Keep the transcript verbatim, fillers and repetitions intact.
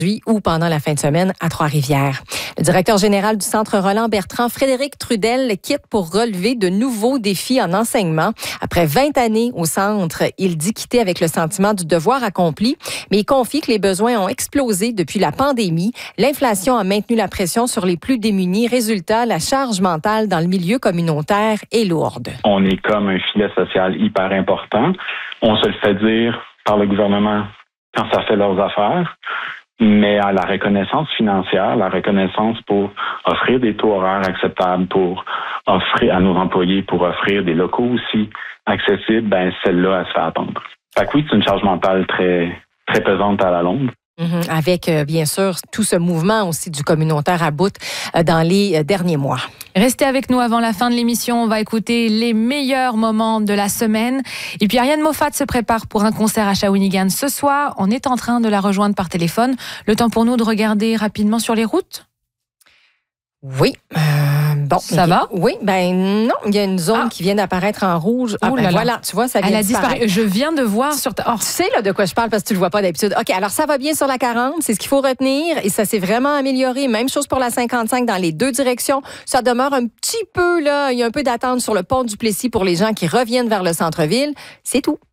ou pendant la fin de semaine à Trois-Rivières. Le directeur général du Centre Roland-Bertrand, Frédéric Trudel, quitte pour relever de nouveaux défis en enseignement. Après vingt années au centre, il dit quitter avec le sentiment du devoir accompli, mais il confie que les besoins ont explosé depuis la pandémie. L'inflation a maintenu la pression sur les plus démunis. Résultat, la charge mentale dans le milieu communautaire est lourde. On est comme un filet social hyper important. On se le fait dire par le gouvernement quand ça fait leurs affaires. Mais à la reconnaissance financière, la reconnaissance pour offrir des taux horaires acceptables, pour offrir à nos employés, pour offrir des locaux aussi accessibles, ben celle-là, elle se fait attendre. Fait que oui, c'est une charge mentale très, très pesante à la longue. Mm-hmm. Avec, euh, bien sûr, tout ce mouvement aussi du communautaire à bout euh, dans les euh, derniers mois. Restez avec nous avant la fin de l'émission. On va écouter les meilleurs moments de la semaine. Et puis Ariane Moffat se prépare pour un concert à Shawinigan ce soir. On est en train de la rejoindre par téléphone. Le temps pour nous de regarder rapidement sur les routes? Oui. Euh, bon. Ça va? Oui. Ben non, il y a une zone ah. qui vient d'apparaître en rouge. Ah, oh ben là là. voilà, tu vois, ça vient Elle a disparaître. disparu. Je viens de voir sur ta... Oh. Tu sais là de quoi je parle parce que tu le vois pas d'habitude. OK, alors ça va bien sur la quarante, c'est ce qu'il faut retenir et ça s'est vraiment amélioré. Même chose pour la cinquante-cinq dans les deux directions. Ça demeure un petit peu là, il y a un peu d'attente sur le pont du Plessis pour les gens qui reviennent vers le centre-ville. C'est tout.